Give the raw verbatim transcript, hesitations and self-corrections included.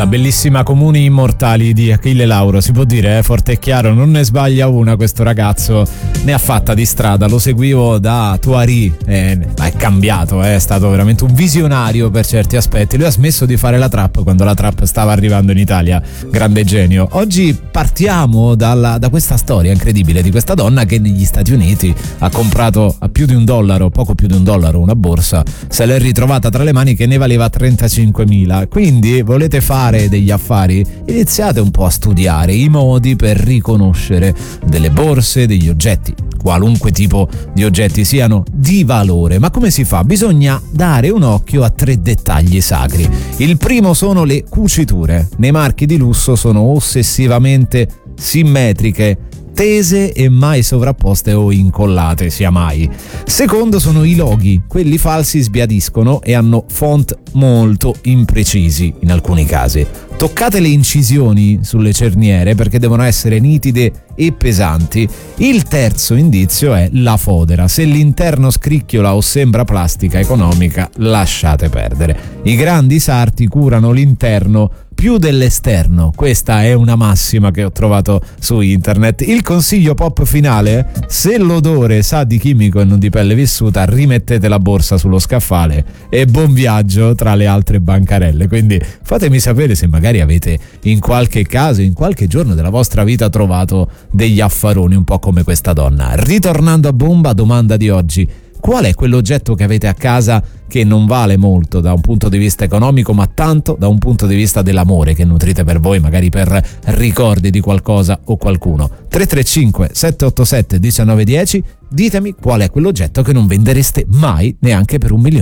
La bellissima Comuni Immortali di Achille Lauro, si può dire, eh? Forte e chiaro, non ne sbaglia una questo ragazzo, ne ha fatta di strada, lo seguivo da Tuari, eh, ma è cambiato, eh? È stato veramente un visionario per certi aspetti, lui ha smesso di fare la trap quando la trap stava arrivando in Italia, grande genio. Oggi partiamo dalla, da questa storia incredibile di questa donna che negli Stati Uniti ha comprato a più di un dollaro, poco più di un dollaro, una borsa, se l'è ritrovata tra le mani che ne valeva trentacinquemila. Quindi volete fare degli affari? Iniziate un po' a studiare i modi per riconoscere delle borse, degli oggetti, qualunque tipo di oggetti siano, di valore. Ma come si fa? Bisogna dare un occhio a tre dettagli sacri. Il primo sono le cuciture. Nei marchi di lusso sono ossessivamente simmetriche, tese e mai sovrapposte o incollate, sia mai. Secondo sono i loghi, quelli falsi sbiadiscono e hanno font molto imprecisi in alcuni casi. Toccate le incisioni sulle cerniere perché devono essere nitide e pesanti. Il terzo indizio è la fodera. Se l'interno scricchiola o sembra plastica economica, lasciate perdere. I grandi sarti curano l'interno più dell'esterno. Questa è una massima che ho trovato su internet. Il consiglio pop finale: se l'odore sa di chimico e non di pelle vissuta, rimettete la borsa sullo scaffale e buon viaggio tra le altre bancarelle. Quindi fatemi sapere se magari avete in qualche caso, in qualche giorno della vostra vita trovato degli affaroni un po' come questa donna. Ritornando a bomba, domanda di oggi: qual è quell'oggetto che avete a casa che non vale molto da un punto di vista economico, ma tanto da un punto di vista dell'amore che nutrite per voi, magari per ricordi di qualcosa o qualcuno? tre tre cinque sette otto sette uno nove uno zero. Ditemi qual è quell'oggetto che non vendereste mai neanche per un milione.